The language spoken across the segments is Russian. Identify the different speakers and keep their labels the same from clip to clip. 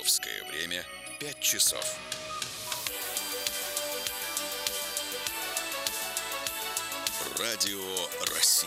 Speaker 1: Московское время 5 часов. Радио России.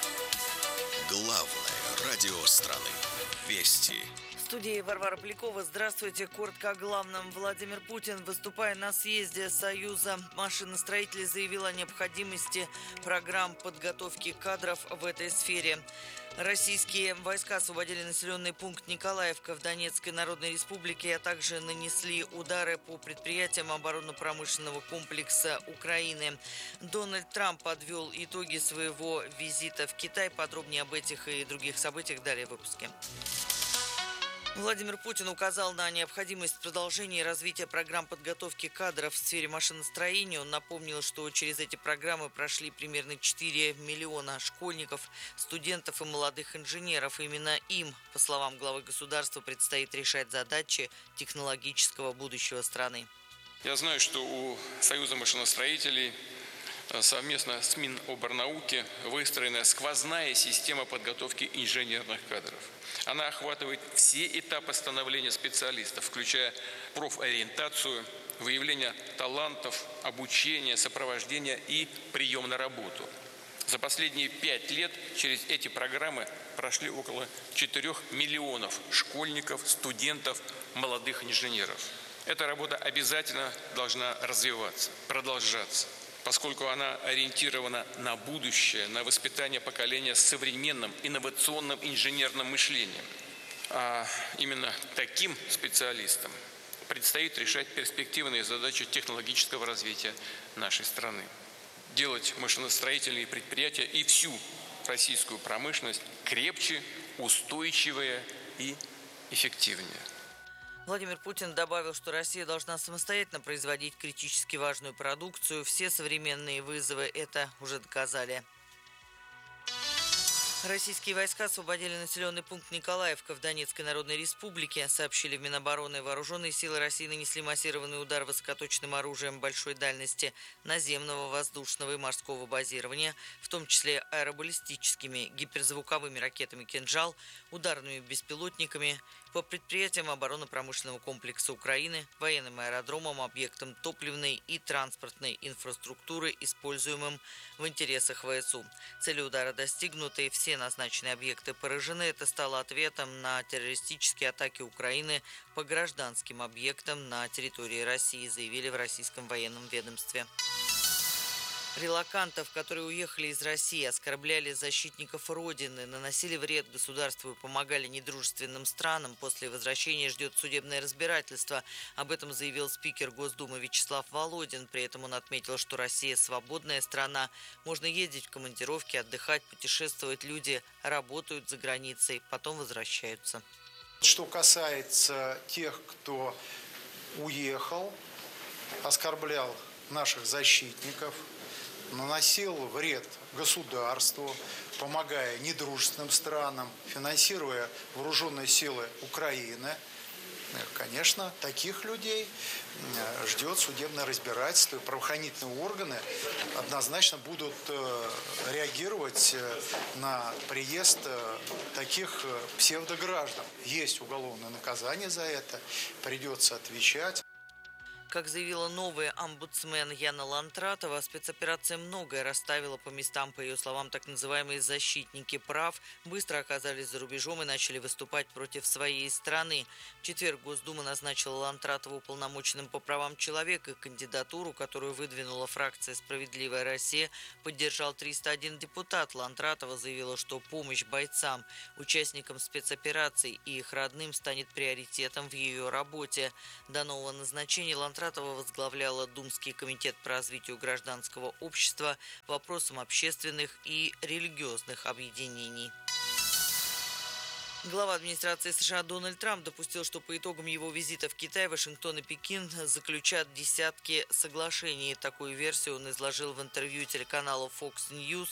Speaker 1: Главное радио страны. Вести.
Speaker 2: В студии Варвара Полякова. Здравствуйте. Коротко о главном. Владимир Путин, выступая на съезде Союза машиностроителей, заявил о необходимости программ подготовки кадров в этой сфере. Российские войска освободили населенный пункт Николаевка в Донецкой Народной Республике, а также нанесли удары по предприятиям оборонно-промышленного комплекса Украины. Дональд Трамп подвел итоги своего визита в Китай. Подробнее об этих и других событиях далее в выпуске. Владимир Путин указал на необходимость продолжения и развития программ подготовки кадров в сфере машиностроения. Он напомнил, что через эти программы прошли примерно 4 миллиона школьников, студентов и молодых инженеров. Именно им, по словам главы государства, предстоит решать задачи технологического будущего страны.
Speaker 3: Я знаю, что у Союза машиностроителей совместно с Миноборнауки выстроена сквозная система подготовки инженерных кадров. Она охватывает все этапы становления специалистов, включая профориентацию, выявление талантов, обучение, сопровождение и прием на работу. За последние 5 лет через эти программы прошли около 4 миллионов школьников, студентов, молодых инженеров. Эта работа обязательно должна развиваться, продолжаться, поскольку она ориентирована на будущее, на воспитание поколения с современным инновационным инженерным мышлением. А именно таким специалистам предстоит решать перспективные задачи технологического развития нашей страны. Делать машиностроительные предприятия и всю российскую промышленность крепче, устойчивее и эффективнее.
Speaker 2: Владимир Путин добавил, что Россия должна самостоятельно производить критически важную продукцию. Все современные вызовы это уже доказали. Российские войска освободили населенный пункт Николаевка в Донецкой Народной Республике, сообщили в Минобороны. Вооруженные силы России нанесли массированный удар высокоточным оружием большой дальности наземного, воздушного и морского базирования, в том числе аэробаллистическими, гиперзвуковыми ракетами «Кинжал», ударными беспилотниками по предприятиям оборонно-промышленного комплекса Украины, военным аэродромам, объектам топливной и транспортной инфраструктуры, используемым в интересах ВСУ. Цели удара достигнуты, все назначенные объекты поражены. Это стало ответом на террористические атаки Украины по гражданским объектам на территории России, заявили в российском военном ведомстве. Релокантов, которые уехали из России, оскорбляли защитников Родины, наносили вред государству и помогали недружественным странам, после возвращения ждет судебное разбирательство. Об этом заявил спикер Госдумы Вячеслав Володин. При этом он отметил, что Россия свободная страна. Можно ездить в командировки, отдыхать, путешествовать. Люди работают за границей, потом возвращаются.
Speaker 4: Что касается тех, кто уехал, оскорблял наших защитников, наносил вред государству, помогая недружественным странам, финансируя вооруженные силы Украины. Конечно, таких людей ждет судебное разбирательство, и правоохранительные органы однозначно будут реагировать на приезд таких псевдограждан. Есть уголовное наказание за это, придется отвечать.
Speaker 2: Как заявила новый омбудсмен Яна Лантратова, спецоперация многое расставила по местам. По ее словам, так называемые защитники прав быстро оказались за рубежом и начали выступать против своей страны. В четверг Госдума назначила Лантратову уполномоченным по правам человека. Кандидатуру, которую выдвинула фракция «Справедливая Россия», поддержал 301 депутат. Лантратова заявила, что помощь бойцам, участникам спецопераций и их родным станет приоритетом в ее работе. До нового назначения Лантратова возглавляла Думский комитет по развитию гражданского общества, вопросам общественных и религиозных объединений. Глава администрации США Дональд Трамп допустил, что по итогам его визита в Китай, Вашингтон и Пекин заключат десятки соглашений. Такую версию он изложил в интервью телеканалу Fox News.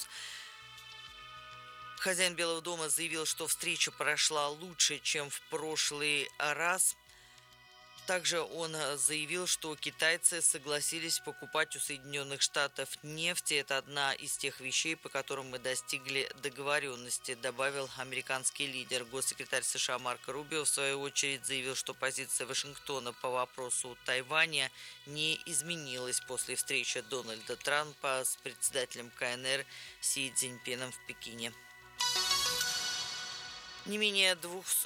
Speaker 2: Хозяин Белого дома заявил, что встреча прошла лучше, чем в прошлый раз. Также он заявил, что китайцы согласились покупать у Соединенных Штатов нефть. И это одна из тех вещей, по которым мы достигли договоренности, добавил американский лидер. Госсекретарь США Марко Рубио в свою очередь заявил, что позиция Вашингтона по вопросу Тайваня не изменилась после встречи Дональда Трампа с председателем КНР Си Цзиньпином в Пекине. Не менее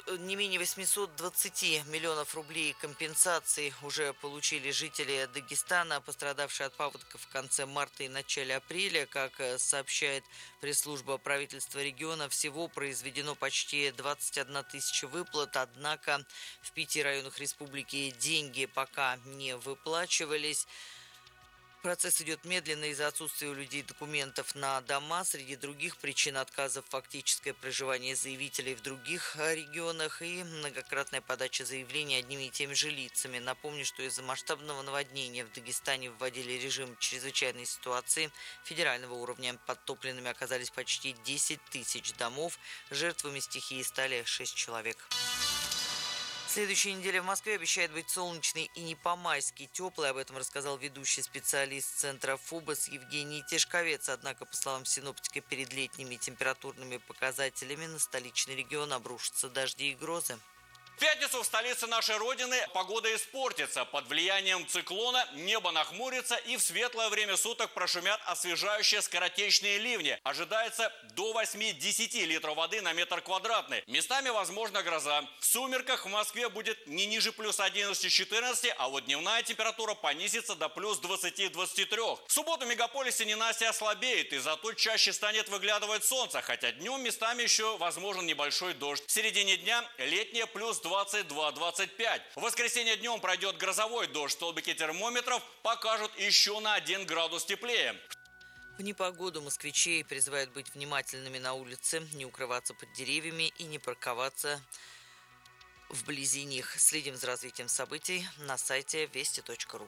Speaker 2: 820 миллионов рублей компенсаций уже получили жители Дагестана, пострадавшие от паводков в конце марта и начале апреля. Как сообщает пресс-служба правительства региона, всего произведено почти 21 тысяча выплат, однако в 5 районах республики деньги пока не выплачивались. Процесс идет медленно из-за отсутствия у людей документов на дома. Среди других причин отказов фактическое проживание заявителей в других регионах и многократная подача заявлений одними и теми же лицами. Напомню, что из-за масштабного наводнения в Дагестане вводили режим чрезвычайной ситуации федерального уровня. Подтопленными оказались почти 10 тысяч домов. Жертвами стихии стали 6 человек. Следующая неделя в Москве обещает быть солнечной и не по-майски теплой. Об этом рассказал ведущий специалист Центра ФУБОС Евгений Тишковец. Однако, по словам синоптика, перед летними температурными показателями на столичный регион обрушатся дожди и грозы.
Speaker 5: В пятницу в столице нашей Родины погода испортится. Под влиянием циклона небо нахмурится и в светлое время суток прошумят освежающие скоротечные ливни. Ожидается до 8-10 литров воды на метр квадратный. Местами возможна гроза. В сумерках в Москве будет не ниже плюс 11-14, а вот дневная температура понизится до плюс 20-23. В субботу в мегаполисе ненастье ослабеет, и зато чаще станет выглядывать солнце, хотя днем местами еще возможен небольшой дождь. В середине дня летнее плюс 22-25. В воскресенье днем пройдет грозовой дождь. Столбики термометров покажут еще на 1 градус теплее.
Speaker 2: В непогоду москвичей призывают быть внимательными на улице, не укрываться под деревьями и не парковаться вблизи них. Следим за развитием событий на сайте вести.ру.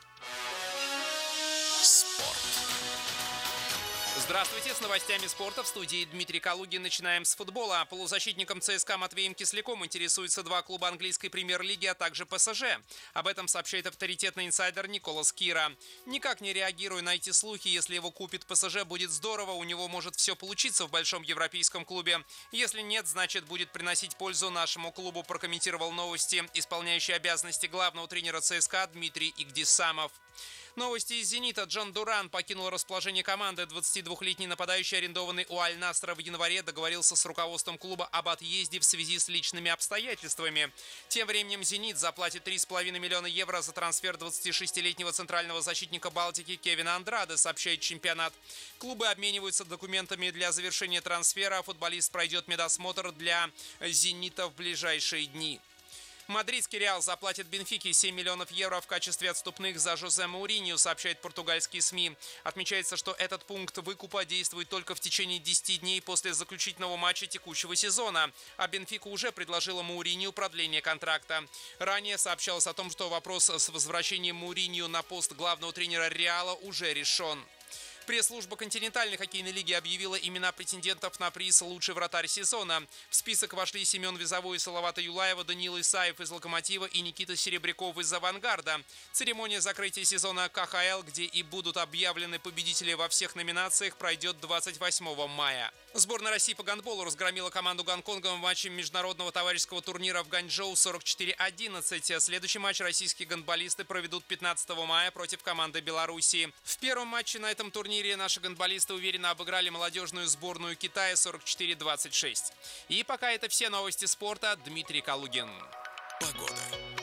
Speaker 1: Спорт.
Speaker 6: Здравствуйте, с новостями спорта в студии Дмитрий Калугин. Начинаем с футбола. Полузащитником ЦСКА Матвеем Кисляком интересуются 2 клуба английской премьер-лиги, а также ПСЖ. Об этом сообщает авторитетный инсайдер Николас Кира. Никак не реагируя на эти слухи, если его купит ПСЖ, будет здорово, у него может все получиться в большом европейском клубе. Если нет, значит будет приносить пользу нашему клубу, прокомментировал новости исполняющий обязанности главного тренера ЦСКА Дмитрий Игдисамов. Новости из «Зенита». Джон Дуран покинул расположение команды. 22-летний нападающий, арендованный у Аль-Насра в январе, договорился с руководством клуба об отъезде в связи с личными обстоятельствами. Тем временем «Зенит» заплатит 3,5 миллиона евро за трансфер 26-летнего центрального защитника Балтики Кевина Андраде, сообщает чемпионат. Клубы обмениваются документами для завершения трансфера. Футболист пройдет медосмотр для «Зенита» в ближайшие дни. Мадридский Реал заплатит Бенфике 7 миллионов евро в качестве отступных за Жозе Мауриньо, сообщает португальские СМИ. Отмечается, что этот пункт выкупа действует только в течение 10 дней после заключительного матча текущего сезона, а Бенфика уже предложила Мауриньо продление контракта. Ранее сообщалось о том, что вопрос с возвращением Мауриньо на пост главного тренера Реала уже решен. Пресс-служба континентальной хоккейной лиги объявила имена претендентов на приз «Лучший вратарь сезона». В список вошли Семен Визовой из Салавата Юлаева, Даниил Исаев из «Локомотива» и Никита Серебряков из «Авангарда». Церемония закрытия сезона КХЛ, где и будут объявлены победители во всех номинациях, пройдет 28 мая. Сборная России по гандболу разгромила команду Гонконга в матче международного товарищеского турнира в Ганчжоу 44-11. Следующий матч российские гандболисты проведут 15 мая против команды Белоруссии. В первом матче на этом турнире наши гандболисты уверенно обыграли молодежную сборную Китая 44-26. И пока это все новости спорта. Дмитрий Калугин.
Speaker 1: Погода.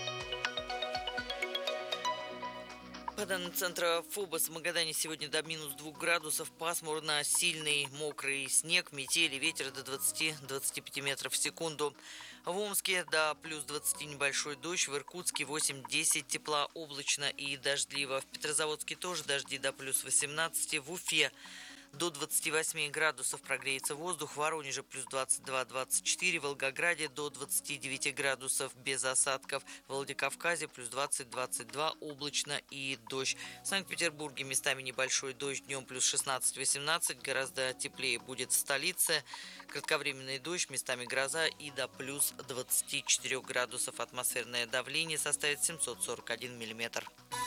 Speaker 2: По данным центра ФУБОС, в Магадане сегодня до минус 2 градусов, пасмурно, сильный мокрый снег, метель и ветер до 20-25 метров в секунду. В Омске до плюс 20 небольшой дождь, в Иркутске 8-10 тепла, облачно и дождливо. В Петрозаводске тоже дожди до плюс 18, в Уфе До 28 градусов прогреется воздух. В Воронеже плюс 22-24, в Волгограде до 29 градусов без осадков. В Владикавказе плюс 20-22, облачно и дождь. В Санкт-Петербурге местами небольшой дождь, днем плюс 16-18, гораздо теплее будет в столице. Кратковременный дождь, местами гроза и до плюс 24 градусов. Атмосферное давление составит 741 миллиметр.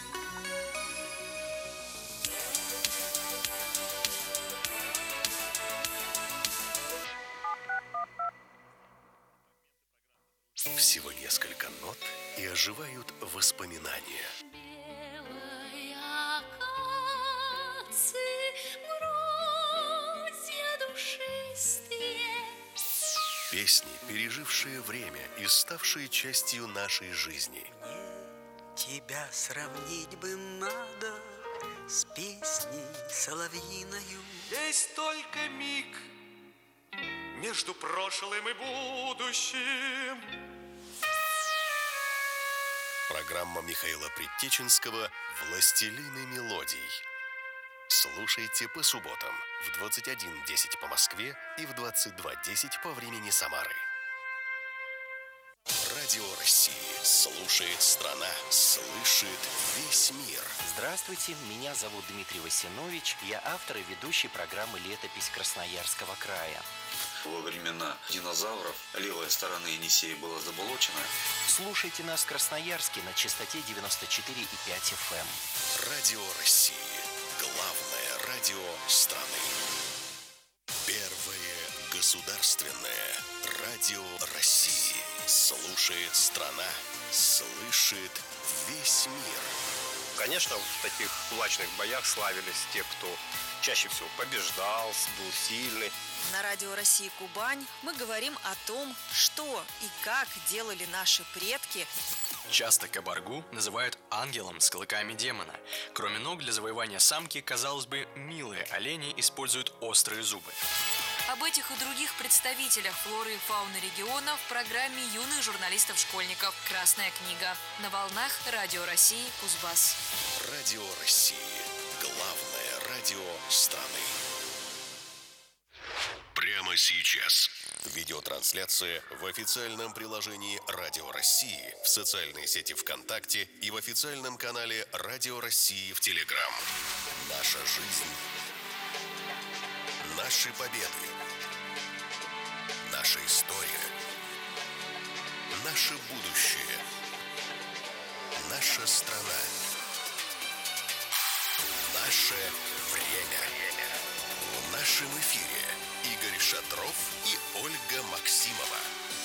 Speaker 1: Всего несколько нот и оживают воспоминания. Песни, пережившие время и ставшие частью нашей жизни.
Speaker 7: Тебя сравнить бы надо с песней соловьиною.
Speaker 8: Есть только миг между прошлым и будущим.
Speaker 1: Программа Михаила Предтеченского «Властелины мелодий». Слушайте по субботам в 21:10 по Москве и в 22:10 по времени Самары. Радио России. Слушает страна, слышит весь мир.
Speaker 9: Здравствуйте, меня зовут Дмитрий Васинович. Я автор и ведущий программы «Летопись Красноярского края».
Speaker 10: Во времена динозавров левая сторона Енисея была заболочена.
Speaker 9: Слушайте нас в Красноярске на частоте 94,5 FM.
Speaker 1: Радио России. Главное радио страны. Первое государственное радио России. Слушает страна, слышит весь мир.
Speaker 11: Конечно, в таких кулачных боях славились те, кто чаще всего побеждал, был сильный.
Speaker 12: На радио России Кубань мы говорим о том, что и как делали наши предки.
Speaker 13: Часто кабаргу называют ангелом с клыками демона. Кроме ног, для завоевания самки, казалось бы, милые олени используют острые зубы.
Speaker 14: Об этих и других представителях флоры и фауны региона в программе юных журналистов-школьников «Красная книга» на волнах Радио России Кузбасс.
Speaker 1: Радио России. Главное радио страны. Прямо сейчас. Видеотрансляция в официальном приложении Радио России, в социальной сети ВКонтакте и в официальном канале Радио России в Телеграм. Наша жизнь. Наши победы. Наша история. Наше будущее. Наша страна. Наше время. В нашем эфире Игорь Шатров и Ольга Максимова.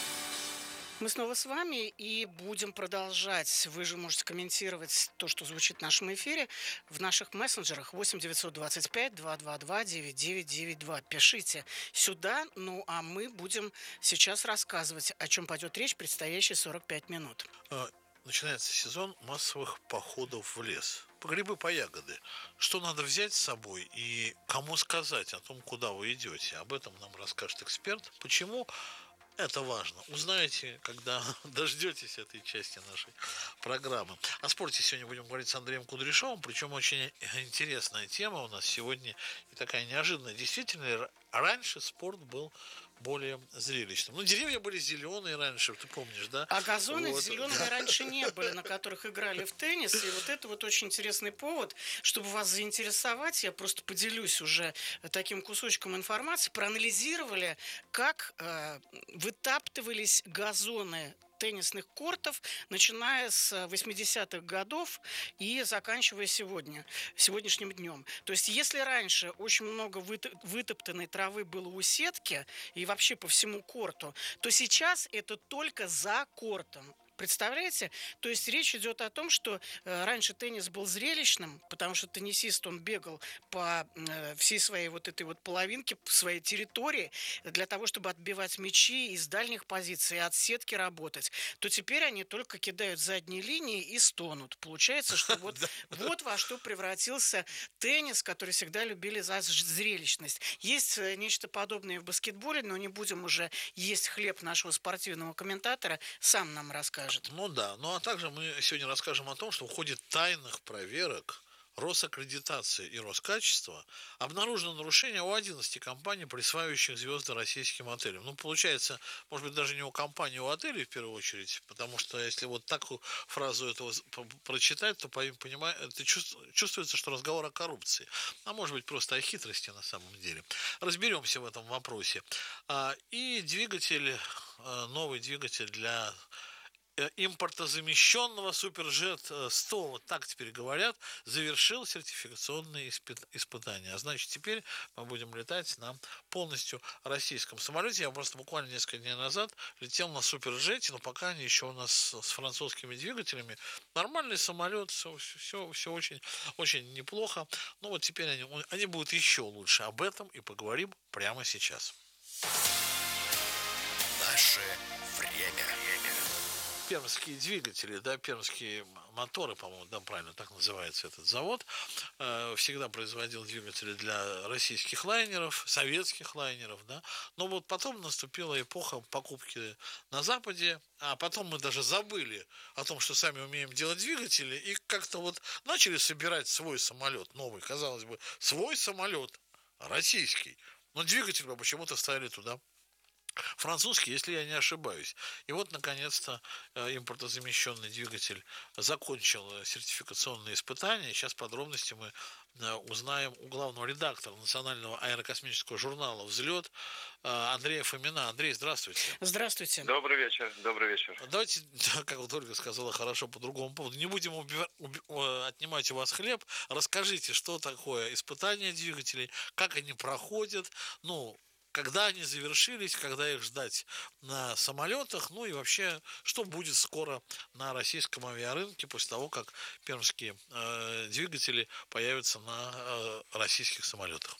Speaker 15: Мы снова с вами и будем продолжать. Вы же можете комментировать то, что звучит в нашем эфире в наших мессенджерах 8 925 222 9992. Пишите сюда, ну а мы будем сейчас рассказывать, о чем пойдет речь предстоящие 45 минут.
Speaker 16: Начинается сезон массовых походов в лес. По грибы, по ягоды. Что надо взять с собой и кому сказать о том, куда вы идете? Об этом нам расскажет эксперт. Почему это важно? Узнаете, когда дождетесь этой части нашей программы. О спорте сегодня будем говорить с Андреем Кудряшовым. Причем очень интересная тема у нас сегодня и такая неожиданная. Действительно, раньше спорт был более зрелищным. Ну, деревья были зеленые раньше, ты помнишь, да?
Speaker 15: А газоны зеленые раньше не были, на которых играли в теннис. И вот это вот очень интересный повод, чтобы вас заинтересовать. Я просто поделюсь уже таким кусочком информации. Проанализировали, как вытаптывались газоны теннисных кортов, начиная с 80-х годов и заканчивая сегодняшним днем. То есть, если раньше очень много вытоптанной травы было у сетки и вообще по всему корту, то сейчас это только за кортом. Представляете? То есть речь идет о том, что раньше теннис был зрелищным, потому что теннисист, он бегал по всей своей вот этой вот половинке, по своей территории, для того, чтобы отбивать мячи из дальних позиций, от сетки работать. То теперь они только кидают задние линии и стонут. Получается, что вот во что превратился теннис, который всегда любили за зрелищность. Есть нечто подобное в баскетболе, но не будем уже есть хлеб нашего спортивного комментатора, сам нам расскажет.
Speaker 16: Ну да, ну а также мы сегодня расскажем о том, что в ходе тайных проверок Росаккредитация и Роскачество, обнаружено нарушение у 11 компаний, присваивающих звезды российским отелям. Ну, получается, может быть, даже не у компании, а у отелей в первую очередь, потому что если вот такую фразу этого прочитать, то это чувствуется, что разговор о коррупции, а может быть, просто о хитрости на самом деле. Разберемся в этом вопросе. И новый двигатель для импортозамещенного Суперджет 100, вот так теперь говорят, завершил сертификационные испытания. А значит, теперь мы будем летать на полностью российском самолете. Я просто буквально несколько дней назад летел на Суперджете, но пока они еще у нас с французскими двигателями. Нормальный самолет, все очень, очень неплохо. Но вот теперь они будут еще лучше. Об этом и поговорим прямо сейчас.
Speaker 1: Наше время.
Speaker 16: Пермские двигатели, пермские моторы, по-моему, правильно так называется этот завод, всегда производил двигатели для российских лайнеров, советских лайнеров, но вот потом наступила эпоха покупки на Западе, а потом мы даже забыли о том, что сами умеем делать двигатели, и как-то вот начали собирать свой самолет, новый, казалось бы, свой самолет, российский, но двигатель мы почему-то ставили туда французский, если я не ошибаюсь. И вот, наконец-то, импортозамещенный двигатель закончил сертификационные испытания. Сейчас подробности мы узнаем у главного редактора Национального аэрокосмического журнала «Взлет» Андрея Фомина. Андрей, здравствуйте.
Speaker 15: Здравствуйте.
Speaker 17: Добрый вечер. Добрый вечер.
Speaker 16: Давайте, как вот Ольга сказала, хорошо по другому поводу. Не будем отнимать у вас хлеб. Расскажите, что такое испытание двигателей, как они проходят, когда они завершились, когда их ждать на самолетах, и вообще, что будет скоро на российском авиарынке после того, как пермские двигатели появятся на российских самолетах?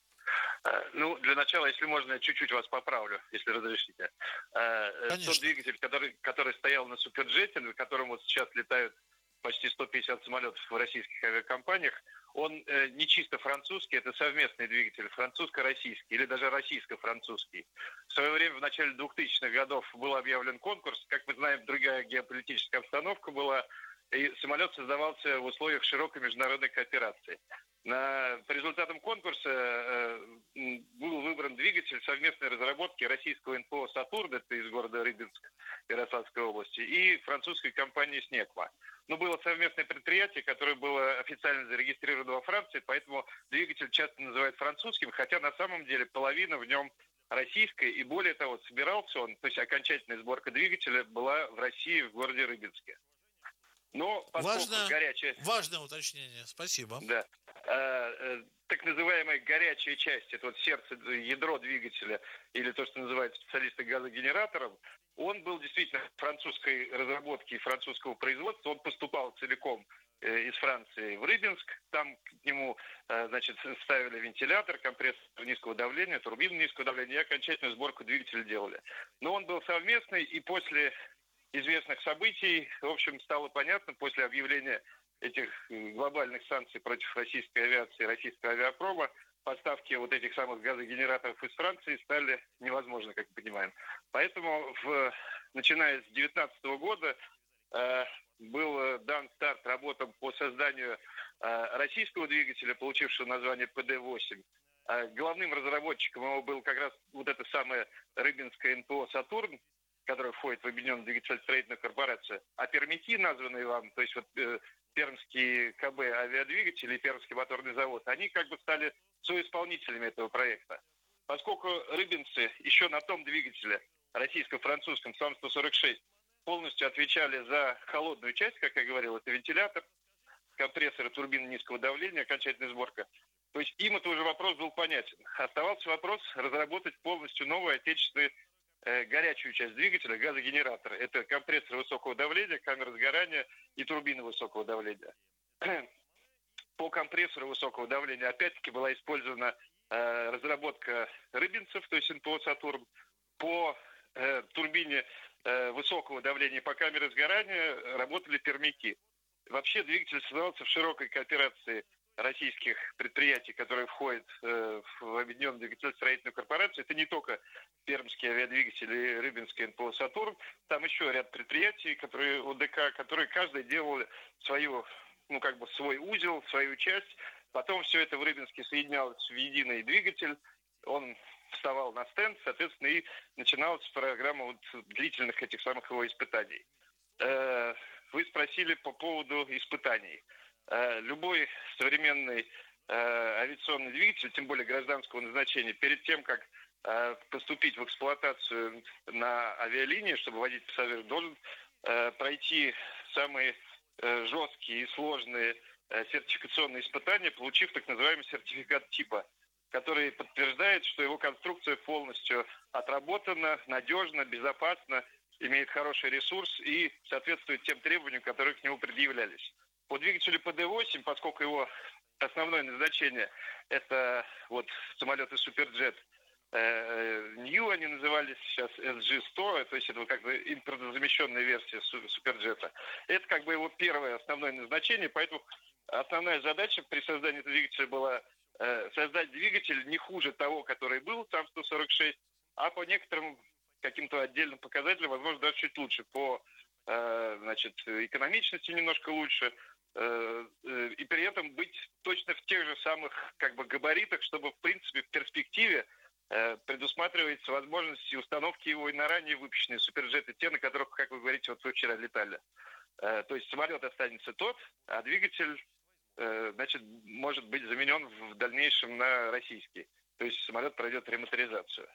Speaker 17: Для начала, если можно, я чуть-чуть вас поправлю, если разрешите.
Speaker 16: Конечно.
Speaker 17: Тот двигатель, который стоял на Суперджете, на котором вот сейчас летают почти 150 самолетов в российских авиакомпаниях, он не чисто французский, это совместный двигатель, французско-российский или даже российско-французский. В свое время, в начале 2000-х годов, был объявлен конкурс. Как мы знаем, другая геополитическая обстановка была, и самолет создавался в условиях широкой международной кооперации. По результатам конкурса был выбран двигатель совместной разработки российского НПО «Сатурн», это из города Рыбинск, Ярославской области, и французской компании «Снекма». Было совместное предприятие, которое было официально зарегистрировано во Франции, поэтому двигатель часто называют французским, хотя на самом деле половина в нем российская, и более того, собирался он, то есть окончательная сборка двигателя была в России, в городе Рыбинске. Но
Speaker 16: важное уточнение, спасибо.
Speaker 17: Да. Так называемая горячая часть, это вот сердце, ядро двигателя, или то, что называют специалисты газогенератором, он был действительно французской разработки и французского производства. Он поступал целиком из Франции в Рыбинск. Там к нему, ставили вентилятор, компрессор низкого давления, турбину низкого давления и окончательную сборку двигателя делали. Но он был совместный, и после известных событий, в общем, стало понятно, после объявления этих глобальных санкций против российской авиации, российского авиапрома, поставки вот этих самых газогенераторов из Франции стали невозможны, как мы понимаем. Поэтому, начиная с 2019 года, был дан старт работам по созданию российского двигателя, получившего название ПД-8. Главным разработчиком его был как раз вот это самое рыбинское НПО «Сатурн», которое входит в Объединенную двигателестроительную корпорацию. А пермяки, названные вам, то есть вот пермские КБ авиадвигатели и Пермский моторный завод, они как бы стали соисполнителями этого проекта. Поскольку рыбинцы еще на том двигателе, российско-французском САМ-146, полностью отвечали за холодную часть, как я говорил, это вентилятор, компрессоры, турбины низкого давления, окончательная сборка. То есть им это уже вопрос был понятен. Оставался вопрос разработать полностью новую отечественную горячую часть двигателя, газогенератор. Это компрессор высокого давления, камера сгорания и турбины высокого давления. По компрессору высокого давления опять-таки была использована разработка рыбинцев, то есть НПО «Сатурн». По турбине высокого давления по камере сгорания работали пермяки. Вообще двигатель создавался в широкой кооперации российских предприятий, которые входят в Объединенную двигателестроительную корпорацию. Это не только пермские авиадвигатели и рыбинский НПО «Сатурн». Там еще ряд предприятий, которые ОДК, которые каждый делали свою свой узел, свою часть. Потом все это в Рыбинске соединялось в единый двигатель. Он вставал на стенд, соответственно, и начиналась программа длительных этих самых его испытаний. Вы спросили по поводу испытаний. Любой современный авиационный двигатель, тем более гражданского назначения, перед тем, как поступить в эксплуатацию на авиалинии, чтобы водить пассажиров, должен пройти самые жесткие и сложные сертификационные испытания, получив так называемый сертификат типа, который подтверждает, что его конструкция полностью отработана, надежна, безопасна, имеет хороший ресурс и соответствует тем требованиям, которые к нему предъявлялись. По двигателю ПД-8, поскольку его основное назначение – это самолеты Суперджет, Нью они назывались, сейчас SG-100, то есть это как бы импортозамещенная версия Суперджета. Это как бы его первое основное назначение, поэтому основная задача при создании этого двигателя была создать двигатель не хуже того, который был, там 146, а по некоторым каким-то отдельным показателям, возможно, даже чуть лучше. По экономичности немножко лучше. И при этом быть точно в тех же самых габаритах, чтобы, в принципе, в перспективе предусматривается возможность установки его и на ранее выпущенные суперджеты, те, на которых, как вы говорите, вы вчера летали. То есть самолет останется тот, а двигатель, может быть заменен в дальнейшем на российский. То есть самолет пройдет ремоторизацию.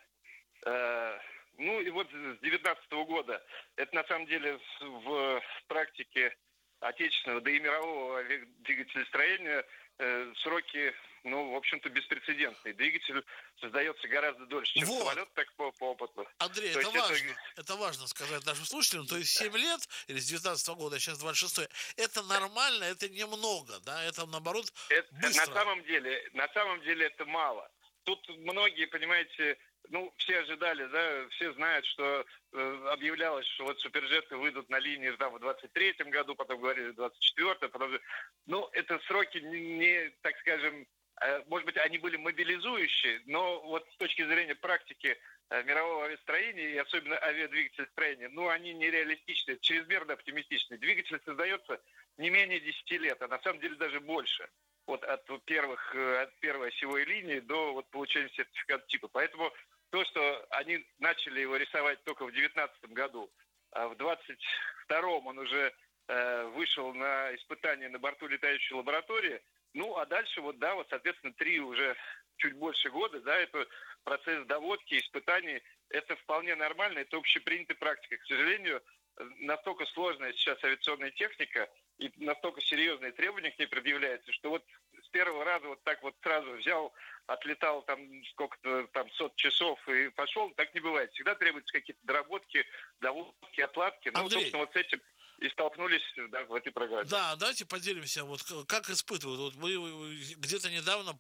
Speaker 17: И с 2019 года это на самом деле в практике отечественного, да и мирового двигателестроения сроки, в общем-то, беспрецедентные. Двигатель создается гораздо дольше, чем самолет, так по опыту.
Speaker 16: Андрей, это важно сказать нашим слушателям. То есть 7 лет, или с 19 года, а сейчас 26, это нормально, это немного, да? Это, наоборот, быстро.
Speaker 17: На самом деле это мало. Тут многие, понимаете, все ожидали, да, все знают, что объявлялось, что суперджеты выйдут на линии в 23-м году, потом говорили в 24-м, потом... это сроки не, так скажем, может быть, они были мобилизующие, но с точки зрения практики мирового авиастроения и особенно авиадвигательстроения, они нереалистичны, чрезмерно оптимистичны. Двигатель создается не менее 10 лет, а на самом деле даже больше. От первой осевой линии до получения сертификата типа. Поэтому то, что они начали его рисовать только в 2019 году, а в 2022 он уже вышел на испытания на борту летающей лаборатории, а дальше, соответственно, 3 уже чуть больше года, да, это процесс доводки, испытаний, это вполне нормально, это общепринятая практика. К сожалению, настолько сложная сейчас авиационная техника и настолько серьезные требования к ней предъявляются, что с первого раза сразу взял, отлетал сколько-то сот часов и пошел, так не бывает. Всегда требуются какие-то доработки, доводки, отладки.
Speaker 16: Андрей,
Speaker 17: собственно, с этим и столкнулись в этой программе.
Speaker 16: Да, давайте поделимся, как испытывают. Мы где-то недавно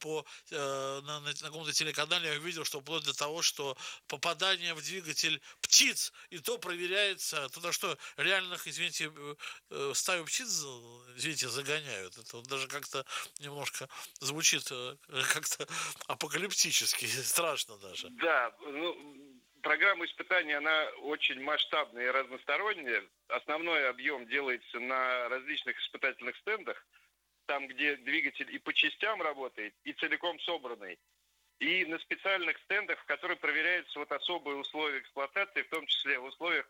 Speaker 16: на каком-то телеканале я видел, что вплоть до того, что попадание в двигатель птиц, и то проверяется, туда что, реальных, извините, стаю птиц, загоняют. Это даже как-то немножко звучит как-то апокалиптически, страшно даже.
Speaker 17: Да, программа испытаний, она очень масштабная и разносторонняя. Основной объем делается на различных испытательных стендах, там, где двигатель и по частям работает, и целиком собранный. И на специальных стендах, в которых проверяются особые условия эксплуатации, в том числе в условиях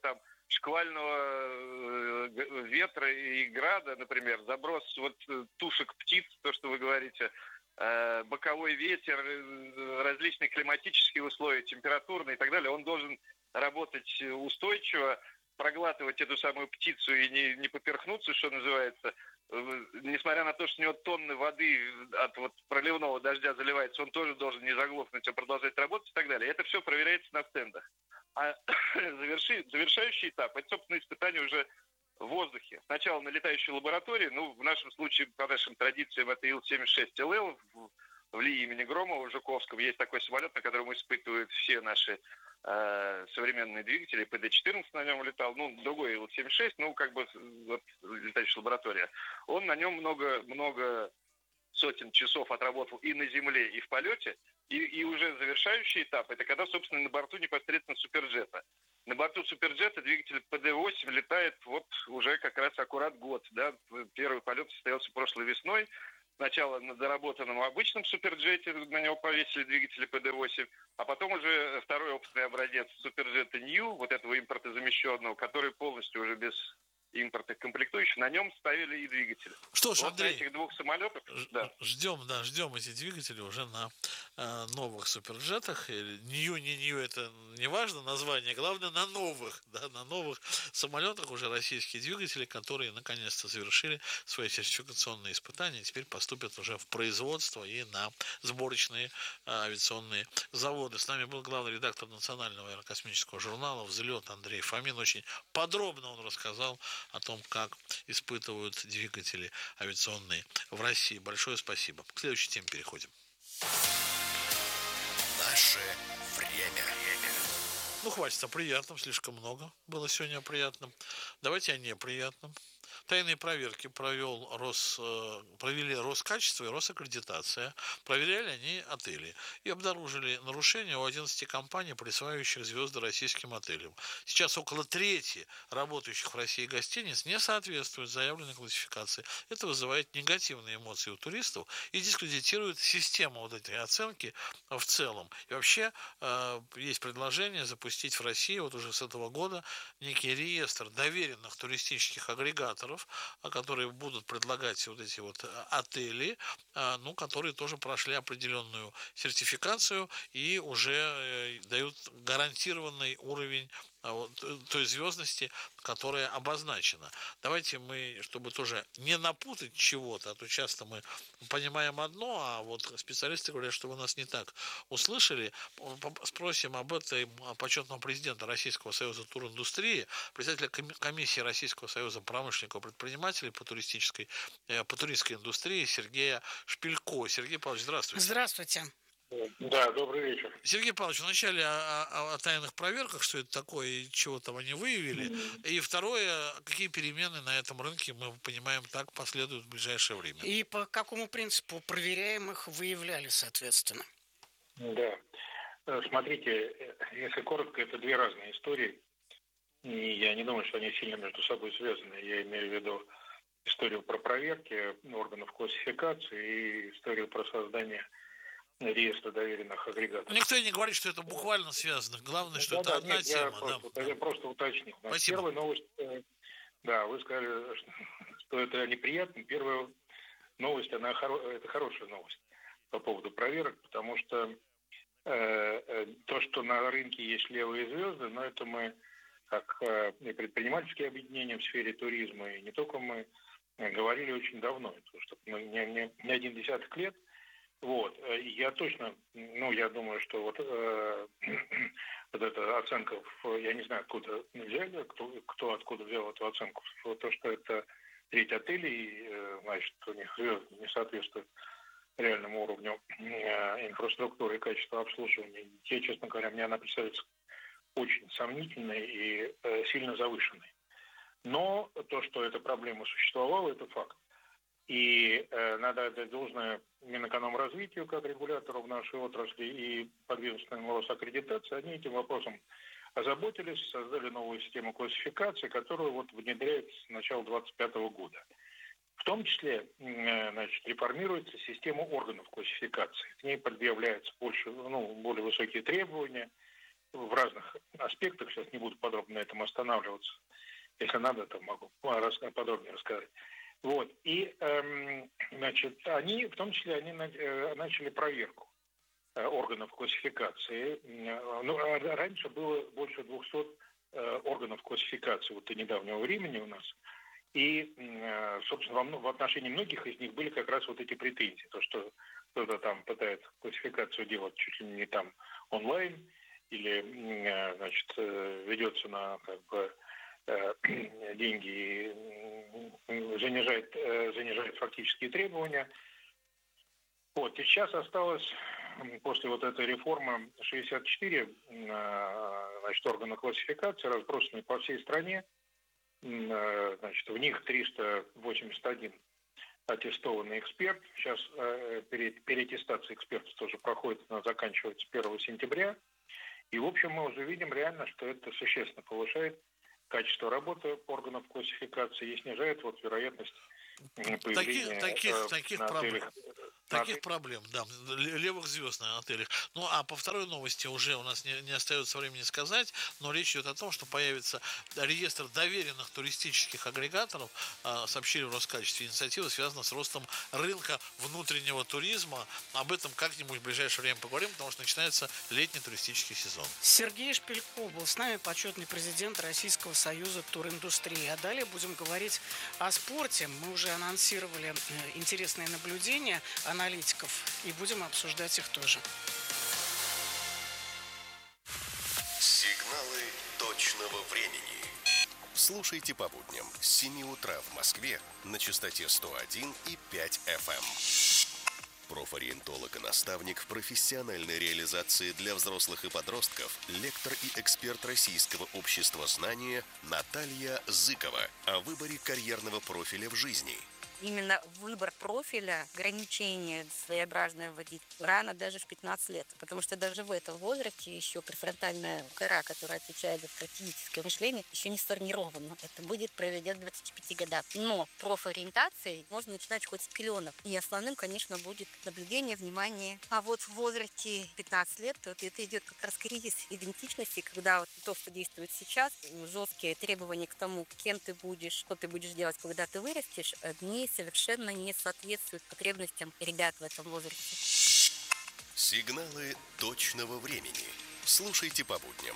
Speaker 17: шквального ветра и града, например, заброс тушек птиц, то, что вы говорите, боковой ветер, различные климатические условия, температурные и так далее, он должен работать устойчиво, проглатывать эту самую птицу и не поперхнуться, что называется. Несмотря на то, что у него тонны воды от проливного дождя заливается, он тоже должен не заглохнуть, а продолжать работать и так далее. Это все проверяется на стендах. А завершающий этап – это, собственно, испытание уже в воздухе. Сначала на летающей лаборатории, в нашем случае, по нашим традициям, это Ил-76ЛЛ в ЛИИ имени Громова, в Жуковском. Есть такой самолет, на котором испытывают все наши современные двигатели. ПД-14 на нем летал, другой Ил-76, летающая лаборатория. Он на нем много сотен часов отработал и на земле, и в полете. И уже завершающий этап, это когда, собственно, на борту непосредственно суперджета. На борту Суперджета двигатель ПД-8 летает вот уже как раз аккурат год. Да? Первый полет состоялся прошлой весной. Сначала на доработанном обычном Суперджете на него повесили двигатели ПД-8, а потом уже второй опытный образец Суперджета New, вот этого импортозамещенного, который полностью уже без импортных комплектующих, на нем ставили и двигатели.
Speaker 16: Что ж,
Speaker 17: вот
Speaker 16: Андрей,
Speaker 17: на этих двух самолетах,
Speaker 16: ждем эти двигатели уже на новых суперджетах. Нью, не Нью, это не важно название, главное на новых самолетах уже российские двигатели, которые наконец-то завершили свои сертификационные испытания, теперь поступят уже в производство и на сборочные авиационные заводы. С нами был главный редактор Национального аэрокосмического журнала «Взлет» Андрей Фомин. Очень подробно он рассказал о том, как испытывают двигатели авиационные в России. Большое спасибо. К следующей теме переходим.
Speaker 1: Наше время.
Speaker 16: Ну, хватит о приятном, слишком много было сегодня о приятном. Давайте о неприятном. Тайные проверки провели Роскачество и Росаккредитация. Проверяли они отели и обнаружили нарушения у 11 компаний, присваивающих звезды российским отелям. Сейчас около трети работающих в России гостиниц не соответствуют заявленной классификации. Это вызывает негативные эмоции у туристов и дискредитирует систему вот этой оценки в целом. И вообще есть предложение запустить в России вот уже с этого года некий реестр доверенных туристических агрегаторов, которые будут предлагать вот эти вот отели, ну, которые тоже прошли определенную сертификацию и уже дают гарантированный уровень той звездности, которая обозначена. Давайте мы, чтобы тоже не напутать чего-то, а то часто мы понимаем одно, а вот специалисты говорят, что вы нас не так услышали, спросим об этом почетного президента Российского союза туриндустрии, председателя комиссии Российского союза промышленников и предпринимателей по туристической индустрии Сергея Шпилько. Сергей Павлович, здравствуйте.
Speaker 15: Здравствуйте.
Speaker 18: Да, добрый вечер.
Speaker 16: Сергей Павлович, вначале о тайных проверках, что это такое и чего там они выявили. И второе, какие перемены на этом рынке, мы понимаем, так последуют в ближайшее время.
Speaker 15: И по какому принципу проверяемых выявляли, соответственно?
Speaker 18: Да. Смотрите, если коротко, это две разные истории. И я не думаю, что они сильно между собой связаны. Я имею в виду историю про проверки органов классификации и историю про создание реестра доверенных агрегаторов.
Speaker 16: Никто и не говорит, что это буквально связано. Главное, что это одна тема.
Speaker 18: Я просто уточнил.
Speaker 16: Спасибо.
Speaker 18: Первая новость, да, вы сказали, что это неприятно. Первая новость, это хорошая новость по поводу проверок, потому что то, что на рынке есть левые звезды, но это мы, как и предпринимательские объединения в сфере туризма, и не только мы, говорили очень давно, потому что не один десяток лет. Вот, я точно, я думаю, что вот эта оценка, я не знаю, откуда взяли, кто откуда взял эту оценку, то, что это треть отелей, значит, у них звезды не соответствуют реальному уровню инфраструктуры и качества обслуживания. Те, честно говоря, мне она представляется очень сомнительной и сильно завышенной. Но то, что эта проблема существовала, это факт. И надо отдать должное Минэкономразвитию как регулятору в нашей отрасли и подведомственному Росаккредитации. Они этим вопросом озаботились, создали новую систему классификации, которую вот внедряют с начала 2025 года. В том числе, значит, реформируется система органов классификации. К ней предъявляются более высокие требования в разных аспектах. Сейчас не буду подробно на этом останавливаться. Если надо, то могу подробнее рассказать. Вот. И, значит, они, в том числе, они начали проверку органов классификации. Раньше было больше 200 органов классификации вот до недавнего времени у нас. И, собственно, в отношении многих из них были как раз вот эти претензии. То, что кто-то там пытается классификацию делать чуть ли не там онлайн, или, значит, ведется на как бы деньги и занижает фактические требования. Вот, и сейчас осталось после вот этой реформы 64 значит, органа классификации, разбросанные по всей стране. Значит, в них 381 аттестованный эксперт. Сейчас переаттестация экспертов тоже проходит, она заканчивается 1 сентября. И, в общем, мы уже видим реально, что это существенно повышает качество работы органов классификации и снижает вероятность появления
Speaker 16: таких проблем, да, левых звезд на отелях. Ну, а по второй новости уже у нас не остается времени сказать, но речь идет о том, что появится реестр доверенных туристических агрегаторов, сообщили в Роскачестве. Инициатива связана с ростом рынка внутреннего туризма. Об этом как-нибудь в ближайшее время поговорим, потому что начинается летний туристический сезон.
Speaker 15: Сергей Шпилько был с нами, почетный президент Российского союза туриндустрии. А далее будем говорить о спорте. Мы уже анонсировали интересные наблюдения аналитиков и будем обсуждать их тоже.
Speaker 1: Сигналы точного времени. Слушайте по будням с 7 утра в Москве на частоте 101,5 FM. Профориентолог и наставник в профессиональной реализации для взрослых и подростков, лектор и эксперт Российского общества знания Наталья Зыкова о выборе карьерного профиля в жизни.
Speaker 19: Именно выбор профиля, ограничение своеобразное вводить рано, даже в 15 лет. Потому что даже в этом возрасте еще префронтальная кора, которая отвечает за стратегическое мышление, еще не сформирована. Это будет произойдет к 25 годам. Но профориентацией можно начинать хоть с пеленок. И основным, конечно, будет наблюдение, внимание. А вот в возрасте 15 лет вот это идет как раз кризис идентичности, когда вот то, что действует сейчас, жесткие требования к тому, кем ты будешь, что ты будешь делать, когда ты вырастешь, они совершенно не соответствуют потребностям ребят в этом возрасте.
Speaker 1: Сигналы точного времени. Слушайте по будням.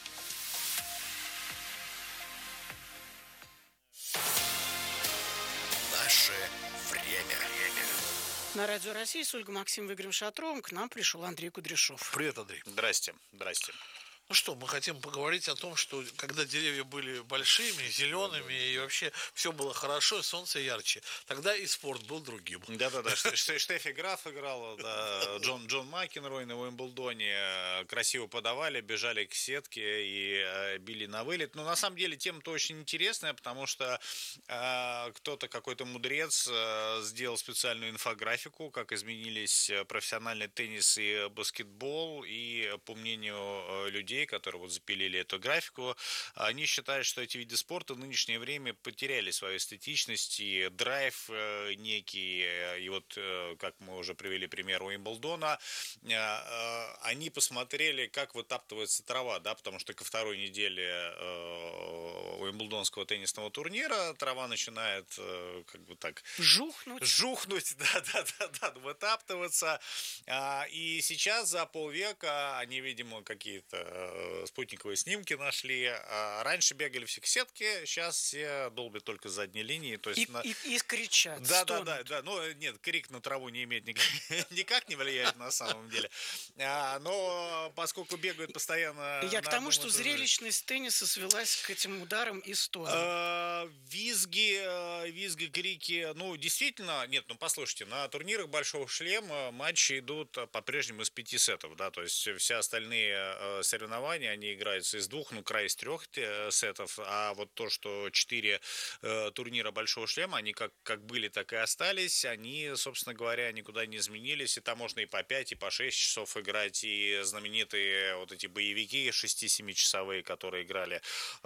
Speaker 1: Наше время.
Speaker 15: На Радио России с Ольгой Максимовой и Игорем Шатровым к нам пришел Андрей Кудряшов.
Speaker 16: Привет, Андрей.
Speaker 13: Здрасте.
Speaker 16: Ну что, мы хотим поговорить о том, что когда деревья были большими, зелеными, и вообще все было хорошо, солнце ярче, тогда и спорт был другим.
Speaker 20: Да-да-да, Штеффи Граф играл, да, Джон Макенрой на Уимблдоне, красиво подавали, бежали к сетке и били на вылет. Но на самом деле тема-то очень интересная, потому что кто-то, какой-то мудрец сделал специальную инфографику, как изменились профессиональный теннис и баскетбол, и по мнению людей, которые вот запилили эту графику, они считают, что эти виды спорта в нынешнее время потеряли свою эстетичность и драйв некий. И вот, как мы уже привели пример Уимблдона, они посмотрели, как вытаптывается трава, да, потому что ко второй неделе Уимблдонского теннисного турнира трава начинает как бы так жухнуть, да, вытаптываться. И сейчас за полвека они, видимо, какие-то спутниковые снимки нашли. Раньше бегали все к сетке, сейчас все долбят только с задней линии. То есть
Speaker 15: и кричат.
Speaker 20: Да. Ну, нет, крик на траву не имеет никак не влияет на самом деле. Но поскольку бегают постоянно...
Speaker 15: Я к тому, что зрелищность тенниса свелась к этим ударам и стонам.
Speaker 20: Визги, крики. Ну, действительно, нет, ну, послушайте, на турнирах Большого шлема матчи идут по-прежнему из 5 сетов, да, то есть все остальные соревнования, они играются из 2, ну, край из 3 сетов, а вот то, что 4 турнира Большого шлема, они как были, так и остались, они, собственно говоря, никуда не изменились, и там можно и по 5, и по 6 часов играть, и знаменитые вот эти боевики 6-7 часовые, которые играли,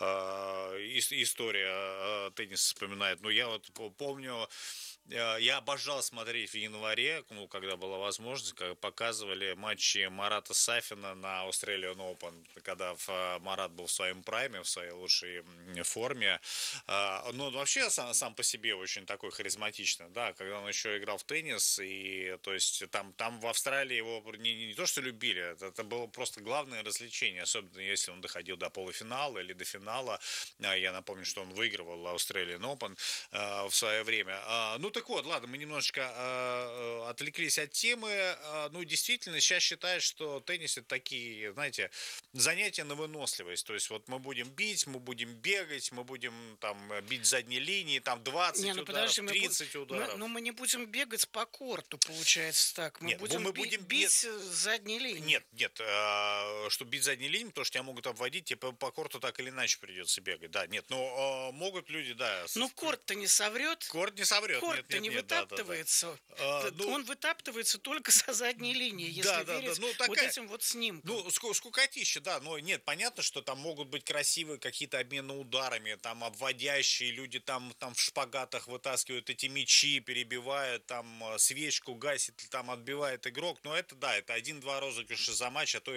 Speaker 20: история тенниса вспоминает, ну, я вот помню, я обожал смотреть в январе, ну, когда была возможность, когда показывали матчи Марата Сафина на Australian Open, когда Марат был в своем прайме, в своей лучшей форме. Ну, вообще сам по себе очень такой харизматичный, да, когда он еще играл в теннис, и то есть там в Австралии его не то что любили, это было просто главное развлечение, особенно если он доходил до полуфинала или до финала. Я напомню, что он выигрывал Australian Open в свое время. Ну, так вот, ладно, мы немножечко отвлеклись от темы. Ну, действительно, сейчас считают, что теннис — это такие, знаете, занятия на выносливость. То есть вот мы будем бить, мы будем бегать, мы будем там бить задней линии, там 20 ударов, 30 ударов.
Speaker 15: Но мы не будем бегать по корту, получается так. Мы будем бить задней линии.
Speaker 20: Нет, чтобы бить задней линии, потому что тебя могут обводить, тебе по корту так или иначе придется бегать. Да, нет, но могут люди, да.
Speaker 15: Ну, корт-то не соврет.
Speaker 20: Корт не соврет.
Speaker 15: Игрок-то не вытаптывается. Он вытаптывается только со задней линии, если верить вот этим вот снимкам.
Speaker 20: Ну, скукотища, да. Но нет, понятно, что там могут быть красивые какие-то обмены ударами, там обводящие люди там в шпагатах вытаскивают эти мячи, перебивают, там свечку гасит, там отбивает игрок. Но это, да, это 1-2 розыгрыша за матч, а то